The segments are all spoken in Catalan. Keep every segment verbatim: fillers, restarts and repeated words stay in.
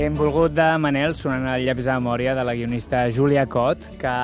hem volgut de Manel sonant el llavis de memòria de la guionista Júlia Cot, que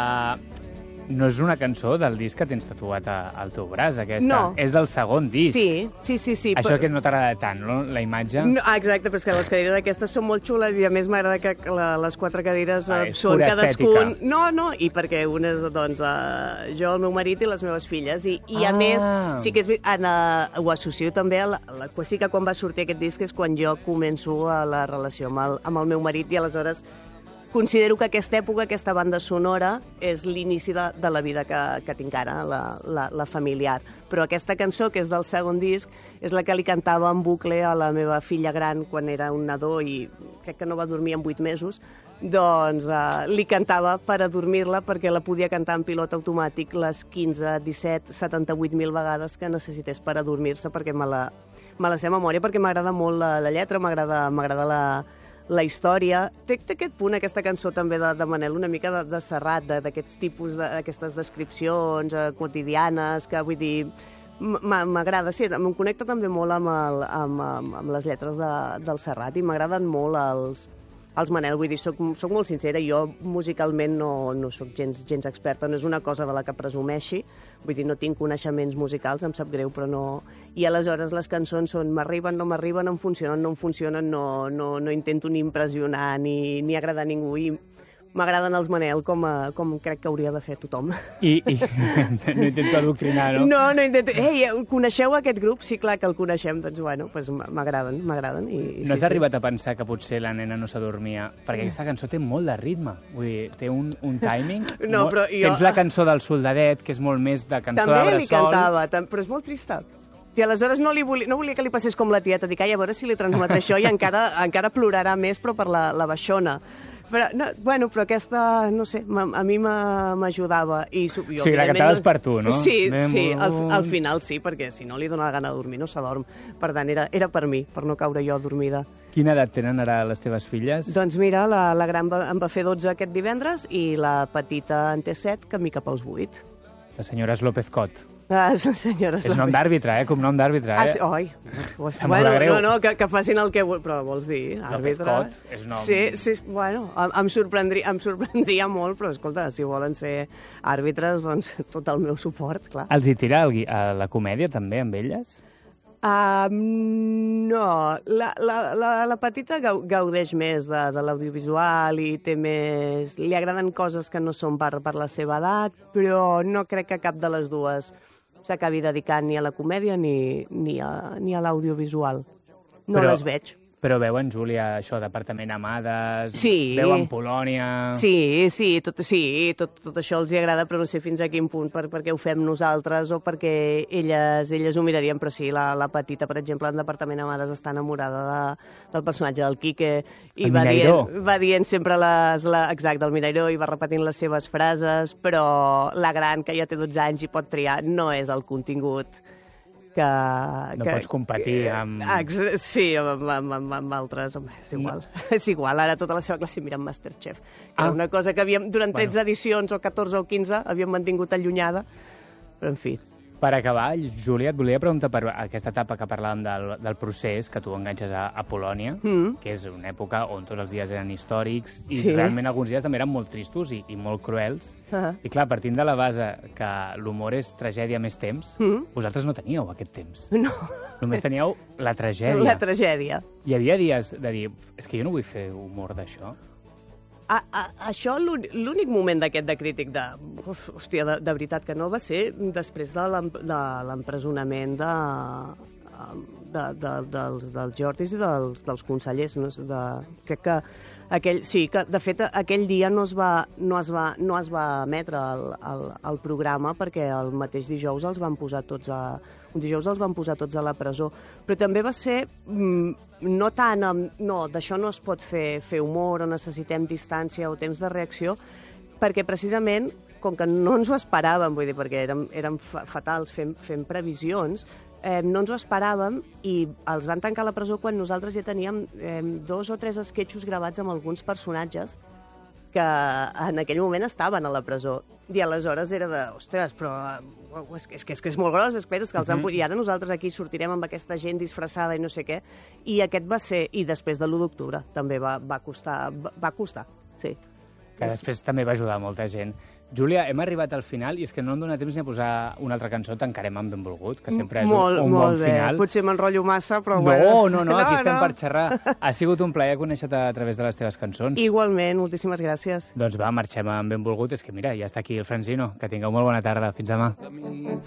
no és una cançó del disc que tens tatuat a- al teu braç, aquesta. No. És del segon disc. Sí, sí, sí. sí Això però... que no t'agrada tant, no? La imatge... No, ah, exacte, però és que les cadires aquestes són molt xules i a més m'agrada que que la, les quatre cadires Ah, eh, és són pura cadascun... estètica. No, no, i perquè una és, doncs, eh, jo, el meu marit i les meves filles. I, i a Ah. més, sí que és, ve- en, eh, ho associo també a la, a la... Sí que quan va sortir aquest disc és quan jo començo a la relació amb el, amb el meu marit i aleshores considero que aquesta època, aquesta banda sonora, és l'inici de, de la vida que, que tinc ara, la, la, la familiar. Però aquesta cançó, que és del segon disc, és la que li cantava en bucle a la meva filla gran quan era un nadó i crec que no va dormir en vuit mesos, doncs eh, li cantava per adormir-la perquè la podia cantar en pilot automàtic les quinze, disset, setanta-vuit mil vegades que necessités per adormir-se perquè me la, me la sé a memòria, perquè m'agrada molt la, la lletra, m'agrada m'agrada la, la història. Té, té aquest punt, aquesta cançó també de, de Manel, una mica de, de Serrat, de- d'aquests tipus, d'aquestes descripcions eh, quotidianes, que vull dir, m- m'agrada, sí, em connecta també molt amb, el, amb, amb, amb les lletres de, del Serrat i m'agraden molt els, els Manel, vull dir, soc, soc molt sincera, jo musicalment no, no soc gens, gens experta, no és una cosa de la que presumeixi, vull dir, no tinc coneixements musicals, em sap greu, però no... I aleshores les cançons són m'arriben, no m'arriben, em funcionen, no em funcionen, no, no, no intento ni impressionar ni, ni agradar a ningú, i m'agraden els Manel com, a, com crec que hauria de fer tothom. I, i no intento adoctrinar, no? No, no intento... Ei, coneixeu aquest grup? Sí, clar que el coneixem, doncs bueno, pues m'agraden, m'agraden. I, i No sí, has arribat a pensar que potser la nena no s'adormia? Perquè aquesta cançó té molt de ritme. Vull dir, té un, un timing... No, molt... però jo- Tens la cançó del soldadet, que és molt més de cançó També de li bressol. cantava, tam però és molt trista. I aleshores no, li volia, no volia que li passés com la tieta, dic, ai, a veure si li transmet això i encara, encara plorarà més, però per la, la baixona. Però, no, bueno, però aquesta, no sé, a mi m'ajudava. I, jo, O sigui, la cantaves per tu, no? Sí, Ben sí, al, bon. al final sí, perquè si no li dóna gana de dormir no s'adorm. Per tant, era, era per mi, per no caure jo dormida. Quina edat tenen ara les teves filles? Doncs mira, la, la gran va, em va fer dotze aquest divendres i la petita en té set, camí cap als vuit. Les senyores López Cot. Les senyores... És nom d'àrbitre, eh? Com nom d'àrbitre, Ah, eh? sí, oi. Sembla Bueno, greu. no, no, que, que facin el que... vul- Però vols dir, àrbitre... Cot és nom- Sí, sí, bueno, em, em, sorprendria, em sorprendria molt, però escolta, si volen ser àrbitres, doncs tot el meu suport, clar. Els hi tira el, gui- a la comèdia, també, amb elles? Um, no, la, la, la, la petita gau, gaudeix més de, de l'audiovisual i té més... Li agraden coses que no són per, per la seva edat, però no crec que cap de les dues s'acabi dedicant ni a la comèdia ni, ni a, ni a l'audiovisual. No Però- les veig. Però veuen, Júlia, això, Departament Amades... Sí. Veuen Polònia... Sí, sí, tot, sí tot, tot això els hi agrada, però no sé fins a quin punt, per, perquè ho fem nosaltres o perquè elles, elles ho mirarien, però sí, la, la petita, per exemple, en Departament Amades està enamorada de, del personatge del Quique i El va Minairó. dient, va dient sempre les... La, exacte, el Minairó, i va repetint les seves frases, però la gran, que ja té dotze anys i pot triar, no és el contingut que... No que, pots competir amb... Ex- Sí, amb, amb, amb, amb altres, home, és igual. No. És igual, ara tota la seva classe mira Masterchef. Que Ah. era una cosa que havíem, durant Bueno. tretze edicions, o catorze o quinze, havíem mantingut allunyada, però en fi. Per acabar, Júlia, et volia preguntar per aquesta etapa que parlàvem del, del procés, que tu enganxes a, a Polònia, Mm. que és una època on tots els dies eren històrics i Sí. realment alguns dies també eren molt tristos i, i molt cruels. Ah. I clar, partint de la base que l'humor és tragèdia més temps, Mm. vosaltres no teníeu aquest temps. No, Només teníeu la tragèdia. la tragèdia. Hi havia dies de dir, és que jo no vull fer humor d'això. A, a, això, l'únic l'únic moment d'aquest de crític de... Uf, hòstia, de, de veritat que no va ser després de l'em- de l'empresonament de, de, de, dels, dels Jordis i dels, dels consellers. No? sé, De, crec que aquell, sí, que de fet aquell dia no es va, no es va, no es va emetre el, el, el programa perquè el mateix dijous els van posar tots a... Un dijous els van posar tots a la presó. Però també va ser mm, no tant amb... No, d'això no es pot fer, fer humor o necessitem distància o temps de reacció, perquè precisament, com que no ens ho esperàvem, vull dir, perquè érem, érem fa- fatals fent, fent previsions, eh, no ens ho esperàvem i els van tancar a la presó quan nosaltres ja teníem eh, dos o tres esquetxos gravats amb alguns personatges que en aquell moment estaven a la presó. I aleshores era de, ostres, però és que és, que és, que és molt gros, esperes que els han... I ara nosaltres aquí sortirem amb aquesta gent disfressada i no sé què. I aquest va ser, i després de l'u d'octubre, també va, va costar, va, va costar, sí. Que després també va ajudar molta gent. Júlia, hem arribat al final i és que no em dóna temps ni a posar una altra cançó, tancarem amb Benvolgut, que sempre és molt, un, un molt bon bé. final. Potser m'enrotllo massa, però no, bueno. No, no, aquí no, estem no. per xerrar. Ha sigut un plaer conèixer-te a través de les teves cançons. Igualment, moltíssimes gràcies. Doncs va, marxem amb Benvolgut. És que mira, ja està aquí el Francino. Que tingueu molt bona tarda. Fins demà.